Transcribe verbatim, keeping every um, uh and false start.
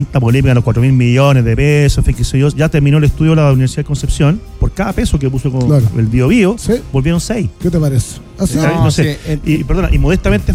tanta polémica, los cuatro mil millones de pesos, en fin, qué sé yo, ya terminó el estudio de la Universidad de Concepción, por cada peso que puso con Claro. el Bio Bio, Sí. volvieron seis. ¿Qué te parece? Así ¿Cachai? No, No sé. sí, en- Y, perdona, y modestamente